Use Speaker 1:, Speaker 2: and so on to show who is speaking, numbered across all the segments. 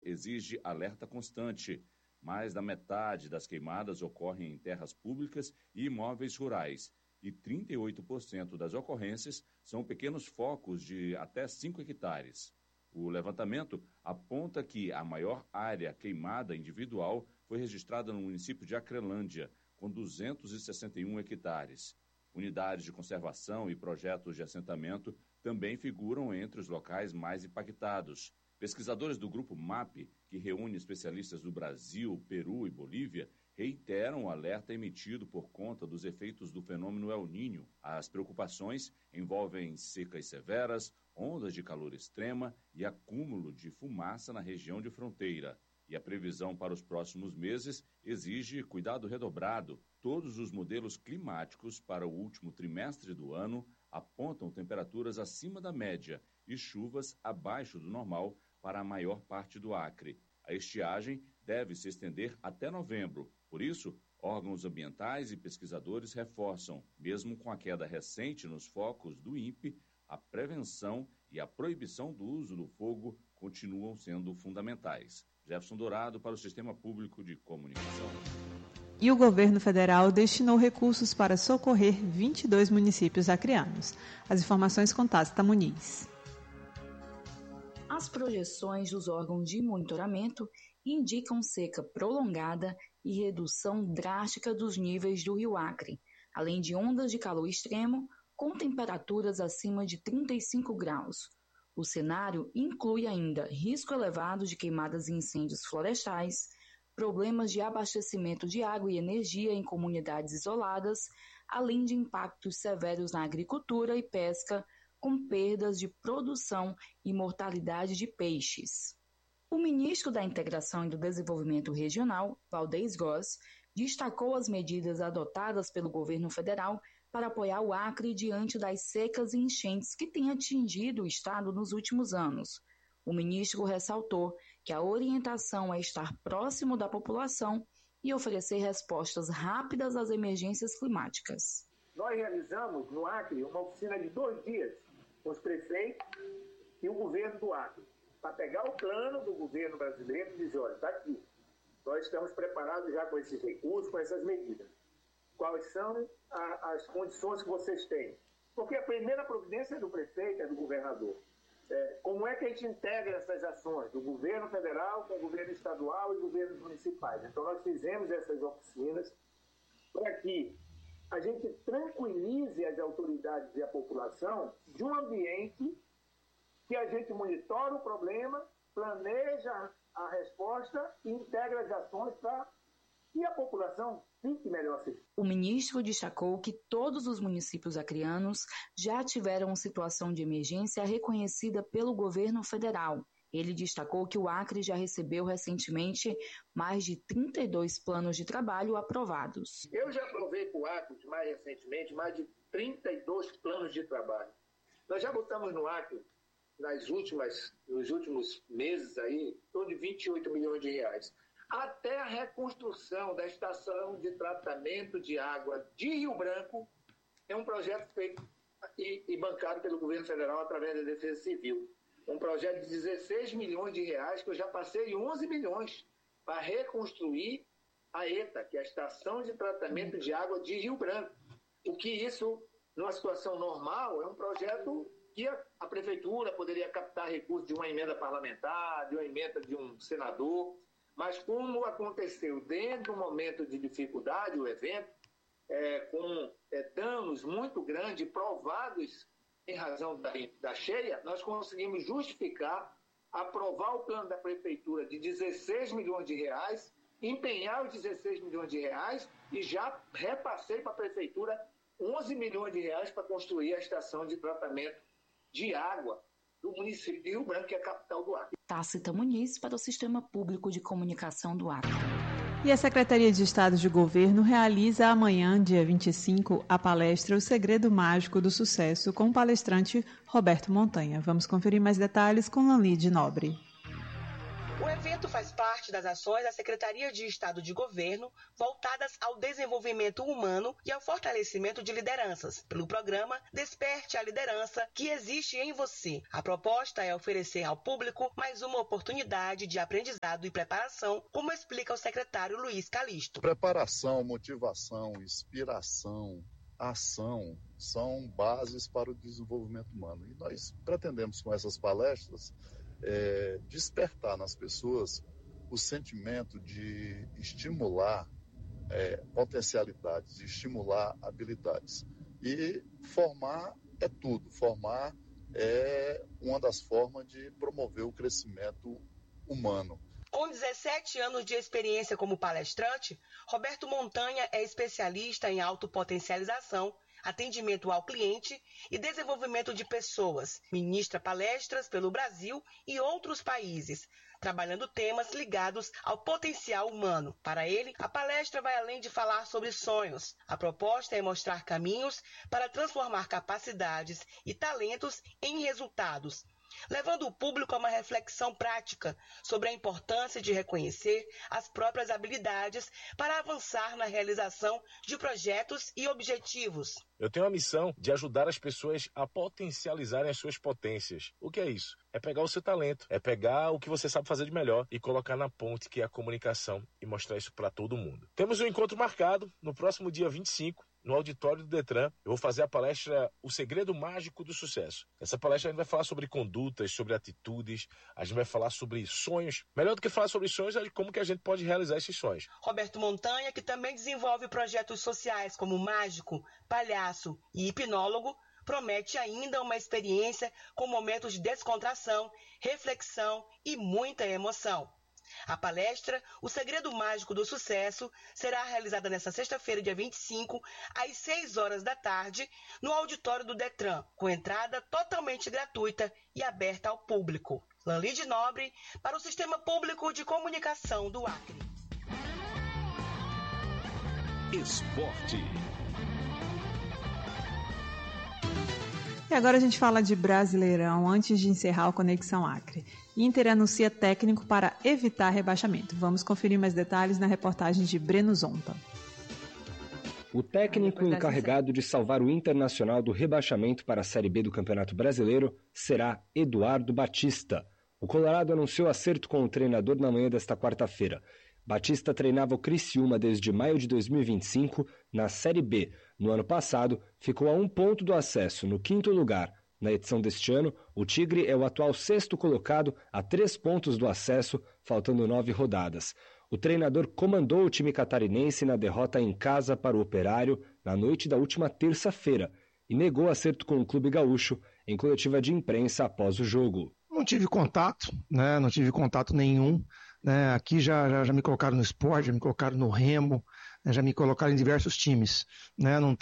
Speaker 1: exige alerta constante. Mais da metade das queimadas ocorrem em terras públicas e imóveis rurais. E 38% das ocorrências são pequenos focos de até 5 hectares. O levantamento aponta que a maior área queimada individual foi registrada no município de Acrelândia, com 261 hectares. Unidades de conservação e projetos de assentamento também figuram entre os locais mais impactados. Pesquisadores do Grupo MAP, que reúne especialistas do Brasil, Peru e Bolívia, reiteram o alerta emitido por conta dos efeitos do fenômeno El Niño. As preocupações envolvem secas severas, ondas de calor extrema e acúmulo de fumaça na região de fronteira. E a previsão para os próximos meses exige cuidado redobrado. Todos os modelos climáticos para o último trimestre do ano apontam temperaturas acima da média e chuvas abaixo do normal para a maior parte do Acre. A estiagem deve se estender até novembro. Por isso, órgãos ambientais e pesquisadores reforçam, mesmo com a queda recente nos focos do INPE, a prevenção e a proibição do uso do fogo continuam sendo fundamentais. Jefferson Dourado para o Sistema Público de Comunicação.
Speaker 2: E o governo federal destinou recursos para socorrer 22 municípios acreanos. As informações com Tácita Muniz.
Speaker 3: As projeções dos órgãos de monitoramento indicam seca prolongada e redução drástica dos níveis do Rio Acre, além de ondas de calor extremo com temperaturas acima de 35 graus. O cenário inclui ainda risco elevado de queimadas e incêndios florestais, problemas de abastecimento de água e energia em comunidades isoladas, além de impactos severos na agricultura e pesca, com perdas de produção e mortalidade de peixes. O ministro da Integração e do Desenvolvimento Regional, Valdez Góes, destacou as medidas adotadas pelo governo federal para apoiar o Acre diante das secas e enchentes que têm atingido o estado nos últimos anos. O ministro ressaltou que a orientação é estar próximo da população e oferecer respostas rápidas às emergências climáticas.
Speaker 4: Nós realizamos no Acre uma oficina de 2 dias com os prefeitos e o governo do Acre, para pegar o plano do governo brasileiro e dizer, olha, está aqui, nós estamos preparados já com esses recursos, com essas medidas. Quais são as condições que vocês têm? Porque a primeira providência é do prefeito, é do governador. Como é que a gente integra essas ações do governo federal com o governo estadual e governos municipais? Então, nós fizemos essas oficinas para que a gente tranquilize as autoridades e a população de um ambiente que a gente monitora o problema, planeja a resposta e integra as ações para que a população fique melhor assistida.
Speaker 3: O ministro destacou que todos os municípios acreanos já tiveram situação de emergência reconhecida pelo governo federal. Ele destacou que o Acre já recebeu recentemente mais de 32 planos de trabalho aprovados.
Speaker 4: Eu já aprovei para o Acre, mais recentemente, mais de 32 planos de trabalho. Nós já botamos no Acre, nos últimos meses, aí, em torno de 28 milhões de reais. Até a reconstrução da estação de tratamento de água de Rio Branco é um projeto feito e bancado pelo governo federal através da Defesa Civil. Um projeto de 16 milhões de reais, que eu já passei 11 milhões para reconstruir a ETA, que é a Estação de Tratamento de Água de Rio Branco. O que isso, numa situação normal, é um projeto que a prefeitura poderia captar recursos de uma emenda parlamentar, de uma emenda de um senador, mas como aconteceu dentro de um momento de dificuldade, o evento, com danos muito grandes, provados em razão da cheia, nós conseguimos justificar, aprovar o plano da prefeitura de 16 milhões de reais, empenhar os 16 milhões de reais e já repassei para a prefeitura 11 milhões de reais para construir a estação de tratamento de água do município de Rio Branco, que é a capital do Acre.
Speaker 3: Tácita Muniz para o Sistema Público de Comunicação do Acre.
Speaker 2: E a Secretaria de Estado de Governo realiza amanhã, dia 25, a palestra O Segredo Mágico do Sucesso com o palestrante Roberto Montanha. Vamos conferir mais detalhes com Lanlide Nobre.
Speaker 5: O evento faz parte das ações da Secretaria de Estado de Governo voltadas ao desenvolvimento humano e ao fortalecimento de lideranças, pelo programa Desperte a Liderança que existe em você. A proposta é oferecer ao público mais uma oportunidade de aprendizado e preparação, como explica o secretário Luiz Calixto.
Speaker 6: Preparação, motivação, inspiração, ação são bases para o desenvolvimento humano. E nós pretendemos, com essas palestras, despertar nas pessoas o sentimento de estimular potencialidades, de estimular habilidades. E formar é tudo. Formar é uma das formas de promover o crescimento humano.
Speaker 5: Com 17 anos de experiência como palestrante, Roberto Montanha é especialista em autopotencialização, atendimento ao cliente e desenvolvimento de pessoas. Ministra palestras pelo Brasil e outros países, trabalhando temas ligados ao potencial humano. Para ele, a palestra vai além de falar sobre sonhos. A proposta é mostrar caminhos para transformar capacidades e talentos em resultados, levando o público a uma reflexão prática sobre a importância de reconhecer as próprias habilidades para avançar na realização de projetos e objetivos.
Speaker 7: Eu tenho a missão de ajudar as pessoas a potencializarem as suas potências. O que é isso? É pegar o seu talento, é pegar o que você sabe fazer de melhor e colocar na ponte, que é a comunicação, e mostrar isso para todo mundo. Temos um encontro marcado no próximo dia 25, no auditório do Detran. Eu vou fazer a palestra O Segredo Mágico do Sucesso. Essa palestra a gente vai falar sobre condutas, sobre atitudes, a gente vai falar sobre sonhos. Melhor do que falar sobre sonhos é de como que a gente pode realizar esses sonhos.
Speaker 5: Roberto Montanha, que também desenvolve projetos sociais como mágico, palhaço e hipnólogo, promete ainda uma experiência com momentos de descontração, reflexão e muita emoção. A palestra O Segredo Mágico do Sucesso será realizada nesta sexta-feira, dia 25, às 6 horas da tarde, no auditório do Detran, com entrada totalmente gratuita e aberta ao público. Lanlide Nobre, para o Sistema Público de Comunicação do Acre.
Speaker 1: Esporte.
Speaker 2: E agora a gente fala de Brasileirão antes de encerrar o Conexão Acre. Inter anuncia técnico para evitar rebaixamento. Vamos conferir mais detalhes na reportagem de Breno Zonta.
Speaker 8: O técnico encarregado de salvar o Internacional do rebaixamento para a Série B do Campeonato Brasileiro será Eduardo Batista. O Colorado anunciou acerto com o treinador na manhã desta quarta-feira. Batista treinava o Criciúma desde maio de 2025 na Série B. No ano passado, ficou a 1 ponto do acesso, no 5º lugar. Na edição deste ano, o Tigre é o atual 6º colocado, a 3 pontos do acesso, faltando 9 rodadas. O treinador comandou o time catarinense na derrota em casa para o Operário na noite da última terça-feira e negou acerto com o clube gaúcho em coletiva de imprensa após o jogo.
Speaker 9: Não tive contato, não tive contato nenhum. Aqui já me colocaram no Sport, já me colocaram no Remo, já me colocaram em diversos times. Não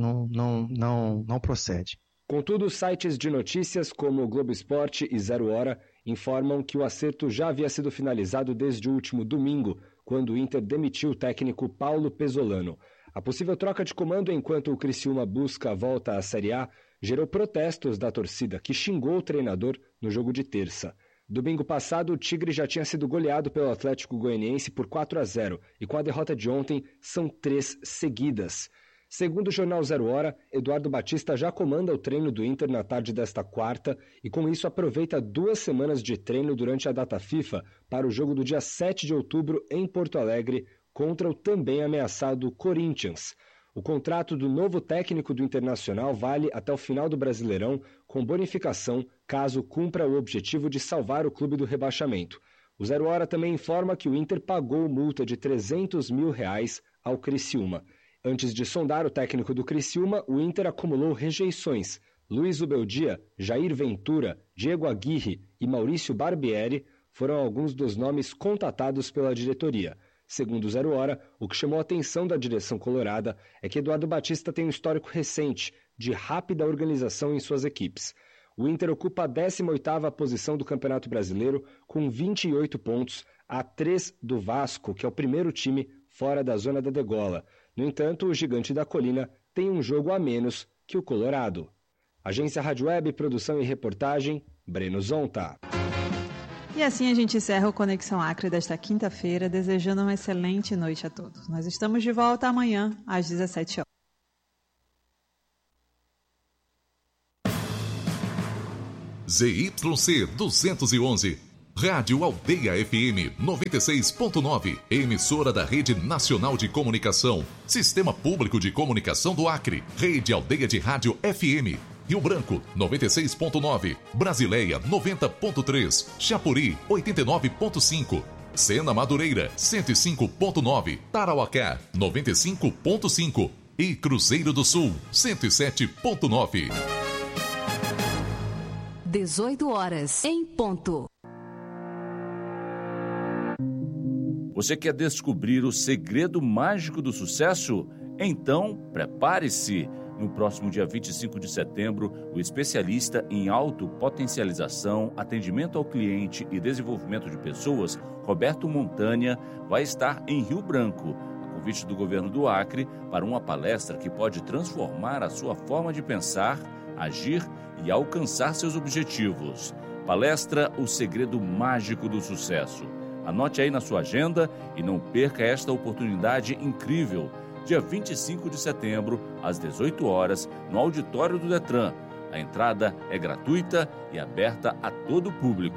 Speaker 9: procede.
Speaker 8: Contudo, sites de notícias como o Globo Esporte e 0 Hora informam que o acerto já havia sido finalizado desde o último domingo, quando o Inter demitiu o técnico Paulo Pesolano. A possível troca de comando enquanto o Criciúma busca a volta à Série A gerou protestos da torcida, que xingou o treinador no jogo de terça. Domingo passado, o Tigre já tinha sido goleado pelo Atlético Goianiense por 4-0 e com a derrota de ontem, são 3 seguidas. Segundo o jornal 0 Hora, Eduardo Batista já comanda o treino do Inter na tarde desta quarta e com isso aproveita 2 semanas de treino durante a data FIFA para o jogo do dia 7 de outubro em Porto Alegre contra o também ameaçado Corinthians. O contrato do novo técnico do Internacional vale até o final do Brasileirão, com bonificação caso cumpra o objetivo de salvar o clube do rebaixamento. O 0 Hora também informa que o Inter pagou multa de R$300 mil ao Criciúma. Antes de sondar o técnico do Criciúma, o Inter acumulou rejeições. Luiz Ubeldia, Jair Ventura, Diego Aguirre e Maurício Barbieri foram alguns dos nomes contatados pela diretoria. Segundo o 0 Hora, o que chamou a atenção da direção colorada é que Eduardo Batista tem um histórico recente de rápida organização em suas equipes. O Inter ocupa a 18ª posição do Campeonato Brasileiro com 28 pontos, a 3 do Vasco, que é o primeiro time fora da zona da degola. No entanto, o Gigante da Colina tem um jogo a menos que o Colorado. Agência Rádio Web, produção e reportagem, Breno Zonta.
Speaker 2: E assim a gente encerra o Conexão Acre desta quinta-feira, desejando uma excelente noite a todos. Nós estamos de volta amanhã, às 17 horas.
Speaker 10: ZYC 211, Rádio Aldeia FM 96.9, emissora da Rede Nacional de Comunicação, Sistema Público de Comunicação do Acre, Rede Aldeia de Rádio FM, Rio Branco 96.9, Brasileia 90.3, Chapuri 89.5, Sena Madureira 105.9, Tarauacá 95.5 e Cruzeiro do Sul 107.9.
Speaker 11: 18 horas em ponto.
Speaker 1: Você quer descobrir o segredo mágico do sucesso? Então, prepare-se! No próximo dia 25 de setembro, o especialista em autopotencialização, atendimento ao cliente e desenvolvimento de pessoas, Roberto Montanha, vai estar em Rio Branco, a convite do governo do Acre, para uma palestra que pode transformar a sua forma de pensar, agir e alcançar seus objetivos. Palestra O Segredo Mágico do Sucesso. Anote aí na sua agenda e não perca esta oportunidade incrível. Dia 25 de setembro, às 18 horas, no auditório do Detran. A entrada é gratuita e aberta a todo o público.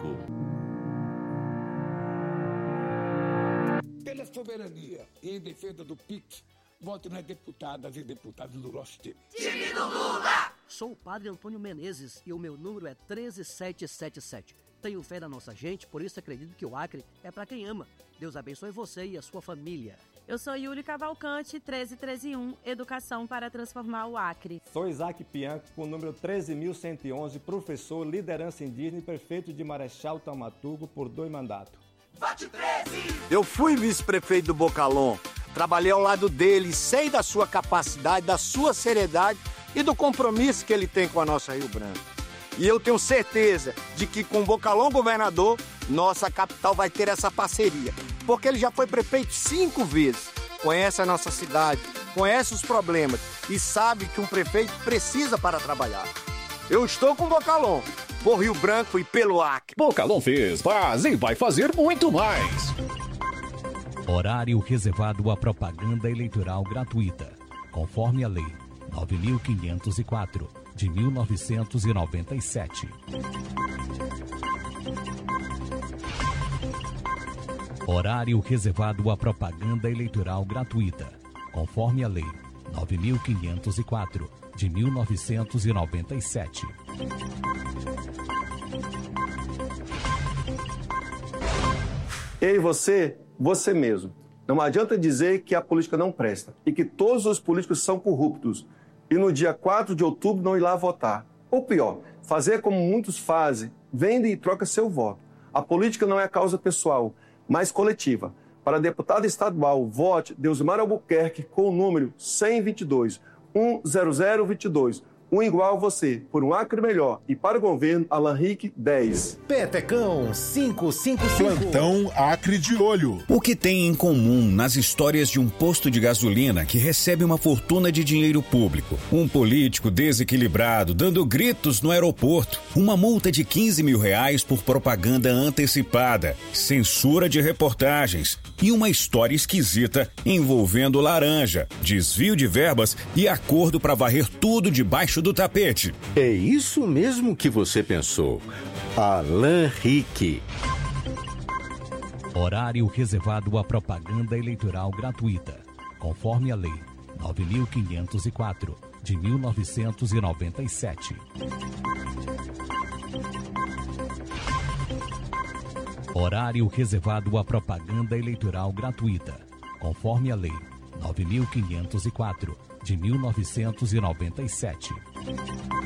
Speaker 12: Pela soberania e em defesa do PIC, vote nas deputadas e deputados do nosso time.
Speaker 13: Time do Lula! Sou o padre Antônio Menezes e o meu número é 13777. Tenho fé na nossa gente, por isso acredito que o Acre é para quem ama. Deus abençoe você e a sua família.
Speaker 14: Eu sou Yuri Cavalcante, 13111, Educação para Transformar o Acre.
Speaker 15: Sou Isaac Pianco, com o número 13.111, professor, liderança indígena e prefeito de Marechal Taumaturgo por 2 mandatos.
Speaker 16: Vote 13! Eu fui vice-prefeito do Bocalon, trabalhei ao lado dele, sei da sua capacidade, da sua seriedade e do compromisso que ele tem com a nossa Rio Branco. E eu tenho certeza de que com o Bocalon governador, nossa capital vai ter essa parceria. Porque ele já foi prefeito 5 vezes, conhece a nossa cidade, conhece os problemas e sabe que um prefeito precisa para trabalhar. Eu estou com o Bocalon, por Rio Branco e pelo Acre.
Speaker 17: Bocalon fez, faz e vai fazer muito mais.
Speaker 18: Horário reservado à propaganda eleitoral gratuita, conforme a Lei 9.504, de 1997. Horário reservado à propaganda eleitoral gratuita, conforme a Lei 9.504, de 1997.
Speaker 19: Ei, você mesmo. Não adianta dizer que a política não presta e que todos os políticos são corruptos e no dia 4 de outubro não ir lá votar. Ou pior, fazer como muitos fazem, vende e troca seu voto. A política não é causa pessoal, mas coletiva. Para deputado estadual, vote Deusmar Albuquerque com o número 122, 10022. Um igual a você, por um Acre melhor. E para o governo, Alan Henrique, 10.
Speaker 20: Petecão 555.
Speaker 21: Plantão Acre de Olho.
Speaker 22: O que tem em comum nas histórias de um posto de gasolina que recebe uma fortuna de dinheiro público? Um político desequilibrado dando gritos no aeroporto. Uma multa de R$15 mil por propaganda antecipada. Censura de reportagens. E uma história esquisita envolvendo laranja, desvio de verbas e acordo para varrer tudo debaixo do tapete.
Speaker 20: É isso mesmo que você pensou. Alan Henrique.
Speaker 18: Horário reservado à propaganda eleitoral gratuita, conforme a Lei 9.504, de 1997. Horário reservado à propaganda eleitoral gratuita, conforme a Lei 9.504, de 1997.